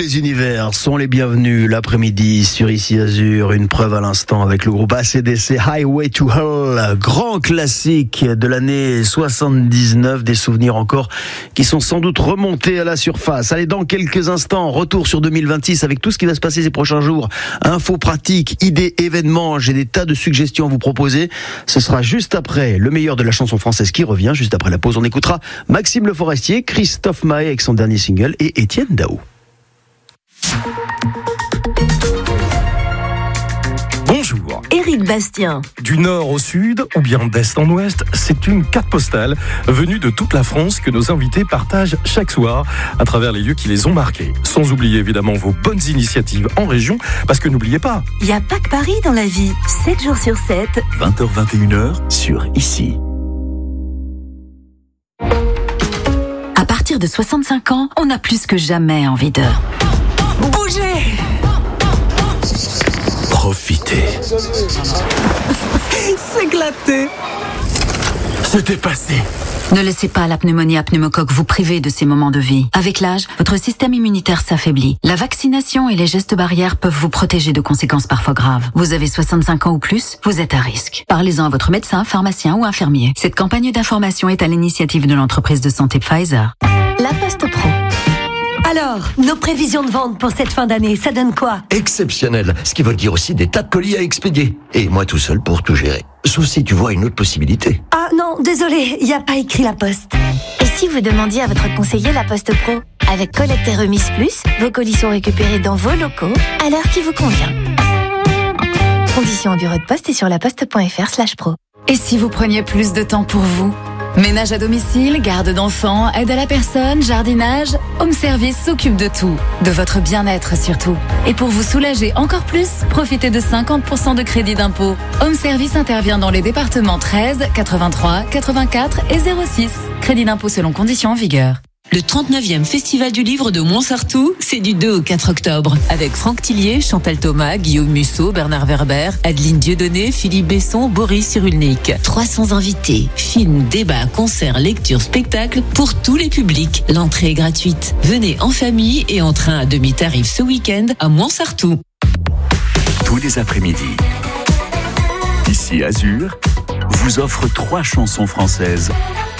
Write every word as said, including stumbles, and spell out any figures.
les univers sont les bienvenus l'après-midi sur Ici Azur. Une preuve à l'instant avec le groupe A C D C, Highway to Hell, grand classique de l'année soixante-dix-neuf, des souvenirs encore qui sont sans doute remontés à la surface. Allez, dans quelques instants, retour sur deux mille vingt-six avec tout ce qui va se passer ces prochains jours. Infos pratiques, idées, événements, j'ai des tas de suggestions à vous proposer. Ce sera juste après le meilleur de la chanson française qui revient. Juste après la pause, on écoutera Maxime Le Forestier, Christophe Maé avec son dernier single et Étienne Dao. Bonjour. Éric Bastien. Du nord au sud, ou bien d'est en ouest, c'est une carte postale venue de toute la France que nos invités partagent chaque soir à travers les lieux qui les ont marqués. Sans oublier évidemment vos bonnes initiatives en région, parce que n'oubliez pas, il n'y a pas que Paris dans la vie. sept jours sur sept. vingt heures vingt et une heures sur Ici. À partir de soixante-cinq ans, on a plus que jamais envie de bouger, Profitez. s'éclater, Se dépasser. Ne laissez pas la pneumonie à pneumocoque vous priver de ces moments de vie. Avec l'âge, votre système immunitaire s'affaiblit. La vaccination et les gestes barrières peuvent vous protéger de conséquences parfois graves. Vous avez soixante-cinq ans ou plus, vous êtes à risque. Parlez-en à votre médecin, pharmacien ou infirmier. Cette campagne d'information est à l'initiative de l'entreprise de santé Pfizer. La Poste Pro. Alors, nos prévisions de vente pour cette fin d'année, ça donne quoi? Exceptionnel, ce qui veut dire aussi des tas de colis à expédier. Et moi tout seul pour tout gérer. Sauf si tu vois une autre possibilité. Ah non, désolé, il n'y a pas écrit La Poste. Et si vous demandiez à votre conseiller La Poste Pro? Avec Collecte et Remise Plus, vos colis sont récupérés dans vos locaux à l'heure qui vous convient. Conditions en bureau de poste et sur laposte.fr slash pro. Et si vous preniez plus de temps pour vous? Ménage à domicile, garde d'enfants, aide à la personne, jardinage, Home Service s'occupe de tout. De votre bien-être surtout. Et pour vous soulager encore plus, profitez de cinquante pour cent de crédit d'impôt. Home Service intervient dans les départements treize, quatre-vingt-trois, quatre-vingt-quatre et zéro six. Crédit d'impôt selon conditions en vigueur. Le trente-neuvième Festival du Livre de Montsartou, c'est du deux au quatre octobre. Avec Franck Tillier, Chantal Thomas, Guillaume Musso, Bernard Werber, Adeline Dieudonné, Philippe Besson, Boris Cyrulnik. trois cents invités, films, débats, concerts, lectures, spectacles pour tous les publics. L'entrée est gratuite. Venez en famille et en train à demi-tarif ce week-end à Montsartou. Tous les après-midi, Ici Azur vous offre trois chansons françaises